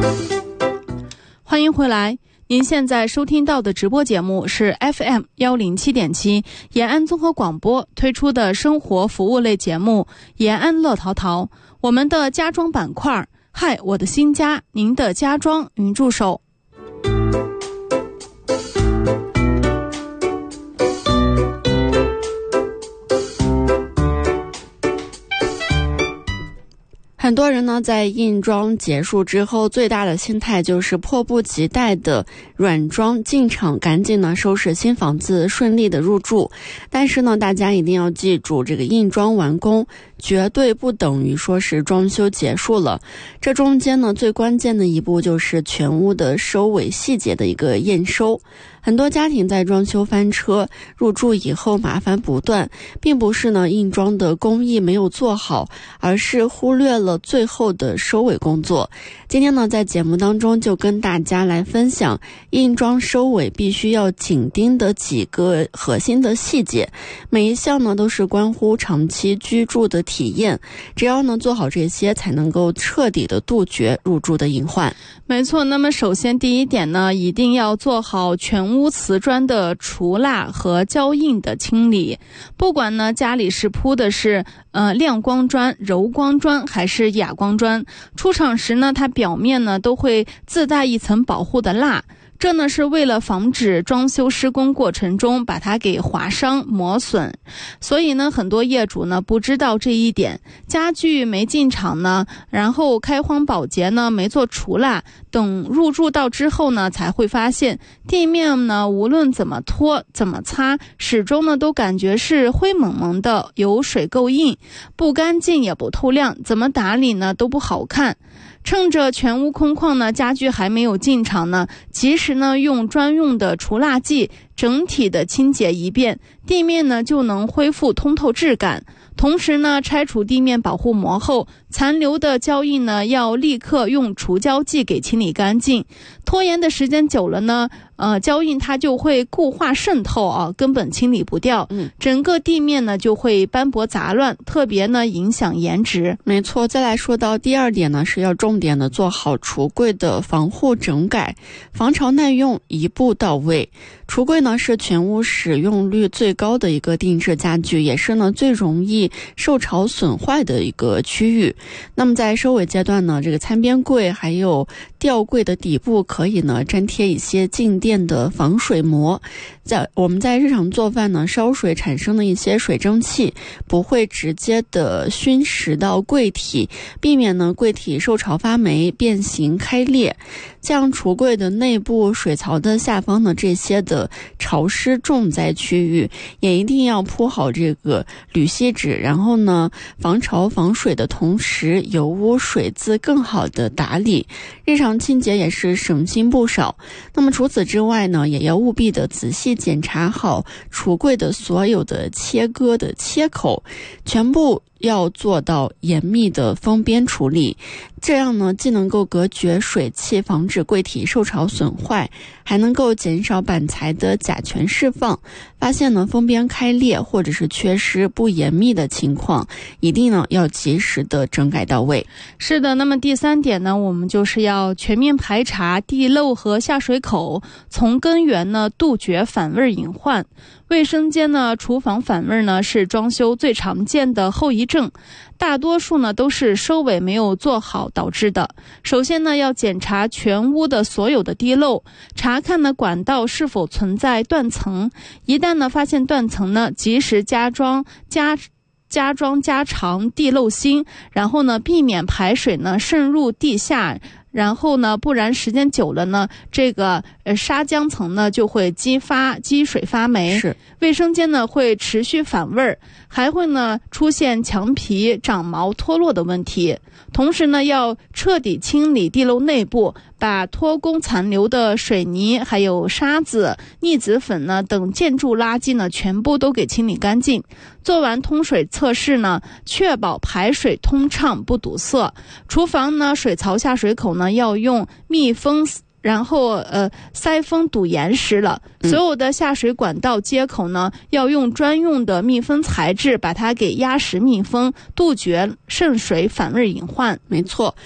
欢迎回来，您现在收听到的直播节目是 FM107.7 延安综合广播推出的生活服务类节目延安乐淘淘，我们的家装板块，嗨，我的新家，您的家装云助手。 很多人呢，在硬装结束之后，最大的心态就是迫不及待的软装进场，赶紧呢收拾新房子，顺利的入住。但是呢，大家一定要记住，这个硬装完工绝对不等于说是装修结束了。这中间呢，最关键的一步就是全屋的收尾细节的一个验收。很多家庭在装修翻车入住以后麻烦不断，并不是呢硬装的工艺没有做好，而是忽略了最后的收尾工作。今天呢，在节目当中就跟大家来分享硬装收尾必须要紧盯的几个核心的细节，每一项呢都是关乎长期居住的体验，只要呢做好这些，才能够彻底的杜绝入住的隐患。 没错，那么首先第一点呢，一定要做好全屋瓷砖的除蜡和胶印的清理。不管呢家里是铺的是亮光砖、柔光砖还是哑光砖，出厂时呢它表面呢都会自带一层保护的蜡。这呢是为了防止装修施工过程中把它给划伤磨损，所以呢很多业主呢不知道这一点，家具没进场呢，然后开荒保洁呢没做除蜡，等入住到之后呢才会发现地面呢无论怎么拖怎么擦，始终呢都感觉是灰蒙蒙的，有水垢印，不干净也不透亮，怎么打理呢都不好看。趁着全屋空旷呢，家具还没有进场呢，及时呢用专用的除蜡剂整体的清洁一遍，地面呢就能恢复通透质感。同时呢，拆除地面保护膜后，残留的胶印呢要立刻用除胶剂给清理干净。拖延的时间久了呢，胶印它就会固化渗透啊，根本清理不掉。整个地面呢就会斑驳杂乱，特别呢影响颜值。 没错，再来说到第二点呢，是要重点的做好橱柜的防护整改，防潮耐用，一步到位。橱柜呢是全屋使用率最高的一个定制家具，也是呢最容易受潮损坏的一个区域。那么在收尾阶段呢，这个餐边柜还有吊柜的底部可以呢粘贴一些静电的防水膜，我们在日常做饭呢烧水产生的一些水蒸气不会直接的熏蚀到柜体，避免呢柜体受潮发霉变形开裂。像橱柜的内部水槽的下方呢，这些的潮湿重灾区域也一定要铺好这个铝锡纸，然后呢防潮防水的同时，油污水渍更好的打理，日常清洁也是省心不少。那么除此之外呢，也要务必的仔细检查好橱柜的所有的切割的切口，全部要做到严密的封边处理，这样呢既能够隔绝水汽，防止柜体受潮损坏，还能够减少板材的甲醛释放。发现呢封边开裂或者是缺失不严密的情况，一定呢要及时的整改到位。 是的，那么第三点呢，我们就是要全面排查地漏和下水口，从根源呢杜绝反味隐患。卫生间呢厨房反味呢是装修最常见的后遗症，大多数呢都是收尾没有做好导致的。首先呢要检查全屋的所有的地漏，查看呢管道是否存在断层，一旦呢发现断层呢，及时加长地漏芯，然后呢避免排水呢渗入地下，然后呢不然时间久了呢，这个砂浆层呢就会积水发霉，是卫生间呢会持续反味儿，还会呢出现墙皮长毛脱落的问题。同时呢要彻底清理地漏内部，把脱工残留的水泥还有沙子、腻子粉呢等建筑垃圾呢全部都给清理干净。做完通水测试呢，确保排水通畅不堵塞。厨房呢水槽下水口呢要用密封，然后塞封堵严实了。所有的下水管道接口呢要用专用的密封材质把它给压实密封，杜绝渗水反味隐患。 没错，